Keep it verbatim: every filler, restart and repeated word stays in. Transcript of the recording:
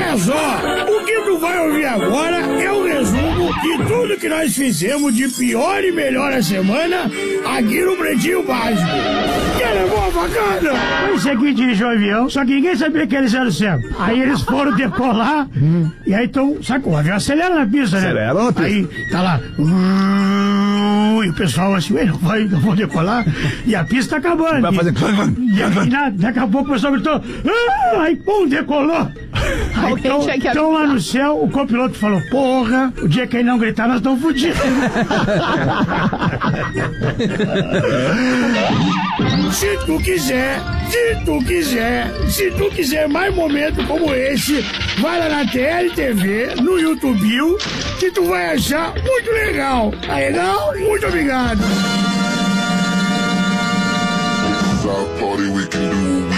Olha só, o que tu vai ouvir agora é o resumo de tudo que nós fizemos de pior e melhor a semana aqui no Pretinho Básico. Que era boa bacana. Foi o seguinte, dirigiu o avião, só que ninguém sabia que eles eram do céu. Aí eles foram decolar, hum. e aí então, sabe, o avião acelera na pista, né? Acelera na pista. Aí tá lá, uh, e o pessoal assim, ué, não vai, não vou decolar, e a pista tá acabando. Vai fazer... E, e, e nada, daqui a pouco o pessoal gritou, ah, aí pum, decolou. Aí, então, então lá no céu, o copiloto falou, porra, o dia que ele não gritar, nós estamos fodidos. Se tu quiser, se tu quiser, se tu quiser mais momentos como esse, vai lá na T L T V, no YouTube, que tu vai achar muito legal. Tá legal? Muito obrigado.